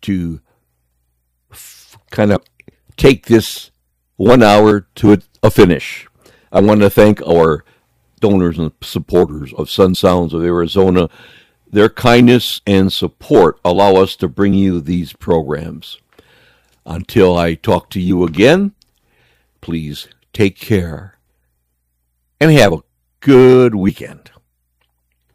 to kind of take this 1 hour to a finish. I want to thank our donors and supporters of Sun Sounds of Arizona. Their kindness and support allow us to bring you these programs. Until I talk to you again, please take care and have a good weekend.